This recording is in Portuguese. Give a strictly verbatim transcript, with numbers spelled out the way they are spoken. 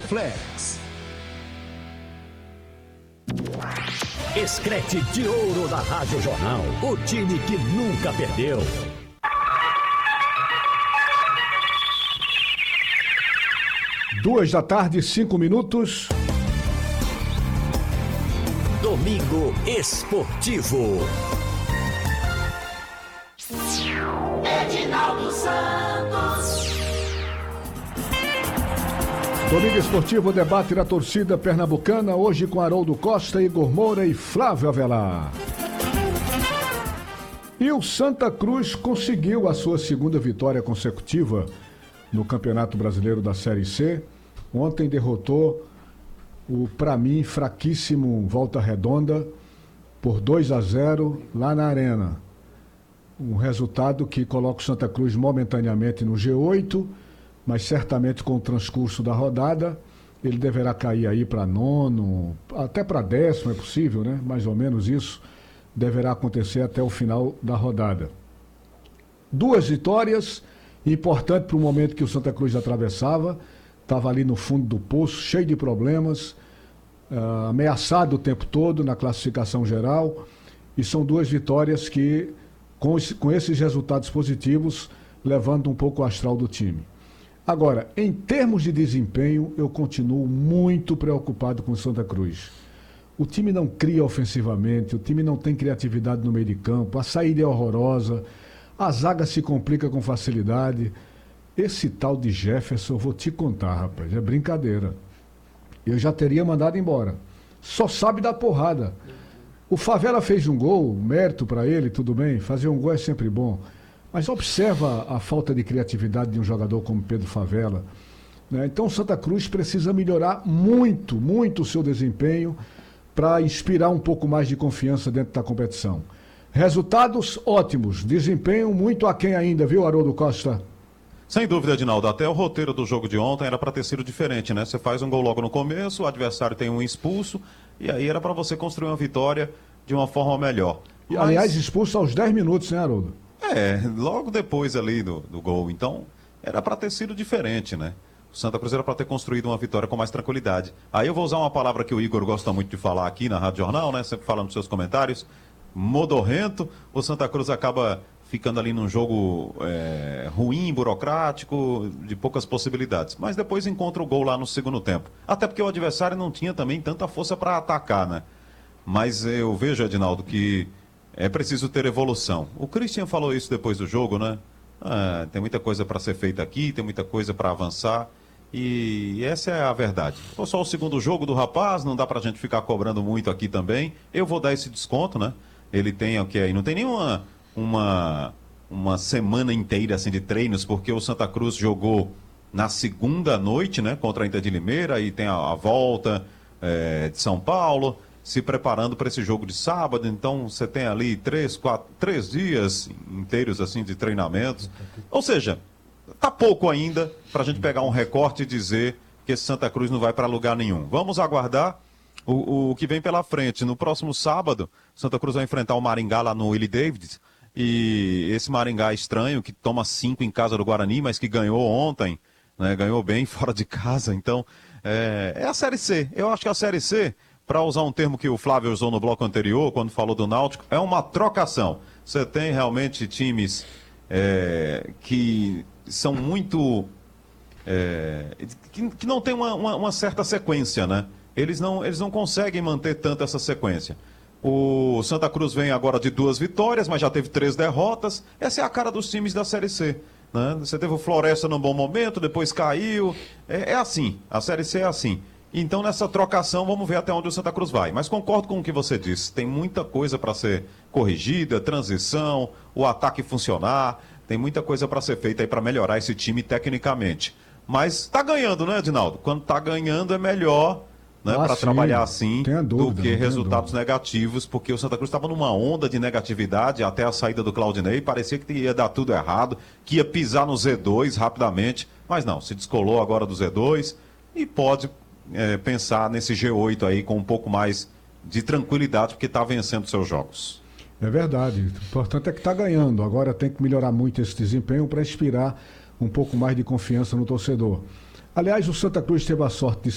Flex. Escrete de ouro da Rádio Jornal. O time que nunca perdeu. Duas da tarde, cinco minutos. Domingo Esportivo. Edinaldo Santos. Domingo Esportivo, debate da torcida pernambucana, hoje com Haroldo Costa, Igor Moura e Flávio Avelar. E o Santa Cruz conseguiu a sua segunda vitória consecutiva no Campeonato Brasileiro da Série C. Ontem derrotou o, para mim, fraquíssimo Volta Redonda por dois a zero lá na Arena. Um resultado que coloca o Santa Cruz momentaneamente no G oito, mas certamente com o transcurso da rodada ele deverá cair aí para nono, até para décimo é possível, né? Mais ou menos isso deverá acontecer até o final da rodada. Duas vitórias, importante para o momento que o Santa Cruz atravessava, estava ali no fundo do poço, cheio de problemas, uh, ameaçado o tempo todo na classificação geral, e são duas vitórias que, com, esse, com esses resultados positivos, levantam um pouco o astral do time. Agora, em termos de desempenho, eu continuo muito preocupado com o Santa Cruz. O time não cria ofensivamente, o time não tem criatividade no meio de campo, a saída é horrorosa, a zaga se complica com facilidade. Esse tal de Jefferson, eu vou te contar, rapaz, é brincadeira. Eu já teria mandado embora. Só sabe dar porrada. O Favela fez um gol, mérito para ele, tudo bem, fazer um gol é sempre bom. Mas observa a falta de criatividade de um jogador como Pedro Favela, né? Então o Santa Cruz precisa melhorar muito, muito o seu desempenho para inspirar um pouco mais de confiança dentro da competição. Resultados ótimos, desempenho muito aquém ainda, viu, Haroldo Costa? Sem dúvida, Edinaldo. Até o roteiro do jogo de ontem era para ter sido diferente, né? Você faz um gol logo no começo, o adversário tem um expulso, e aí era para você construir uma vitória de uma forma melhor. E, Mas... aliás, expulso aos dez minutos, né, Haroldo? É, logo depois ali do, do gol. Então, era para ter sido diferente, né? O Santa Cruz era para ter construído uma vitória com mais tranquilidade. Aí eu vou usar uma palavra que o Igor gosta muito de falar aqui na Rádio Jornal, né? Sempre falando nos seus comentários. Modorrento. O Santa Cruz acaba ficando ali num jogo é, ruim, burocrático, de poucas possibilidades. Mas depois encontra o gol lá no segundo tempo. Até porque o adversário não tinha também tanta força para atacar, né? Mas eu vejo, Edinaldo, que é preciso ter evolução. O Christian falou isso depois do jogo, né? Ah, tem muita coisa para ser feita aqui, tem muita coisa para avançar. E essa é a verdade. Foi só o segundo jogo do rapaz, não dá pra gente ficar cobrando muito aqui também. Eu vou dar esse desconto, né? Ele tem o que aí? Não tem nenhuma uma, uma semana inteira assim, de treinos, porque o Santa Cruz jogou na segunda noite, né? Contra a Inter de Limeira, e tem a, a volta é, de São Paulo, se preparando para esse jogo de sábado. Então você tem ali três, quatro, três dias inteiros assim de treinamentos. Ou seja, tá pouco ainda para a gente pegar um recorte e dizer que esse Santa Cruz não vai para lugar nenhum. Vamos aguardar o, o que vem pela frente. No próximo sábado, Santa Cruz vai enfrentar o Maringá lá no Willie Davids. E esse Maringá estranho, que toma cinco em casa do Guarani, mas que ganhou ontem, né? Ganhou bem fora de casa. Então, é, é a Série C. Eu acho que a Série C, para usar um termo que o Flávio usou no bloco anterior, quando falou do Náutico, é uma trocação. Você tem realmente times é, que são muito... É, que, que não tem uma, uma, uma certa sequência, né? Eles não, eles não conseguem manter tanto essa sequência. O Santa Cruz vem agora de duas vitórias, mas já teve três derrotas. Essa é a cara dos times da Série C, né? Você teve o Floresta num bom momento, depois caiu. É, é assim, a Série C é assim. Então, nessa trocação, vamos ver até onde o Santa Cruz vai. Mas concordo com o que você disse. Tem muita coisa para ser corrigida, transição, o ataque funcionar. Tem muita coisa para ser feita aí para melhorar esse time tecnicamente. Mas está ganhando, né, Edinaldo? Quando está ganhando é melhor, né, ah, para trabalhar assim dúvida, do que resultados negativos, porque o Santa Cruz estava numa onda de negatividade até a saída do Claudinei. Parecia que ia dar tudo errado, que ia pisar no Z dois rapidamente. Mas não, se descolou agora do Z dois e pode... É, pensar nesse G oito aí com um pouco mais de tranquilidade, porque está vencendo seus jogos. É verdade. O importante é que está ganhando. Agora tem que melhorar muito esse desempenho para inspirar um pouco mais de confiança no torcedor. Aliás, o Santa Cruz teve a sorte de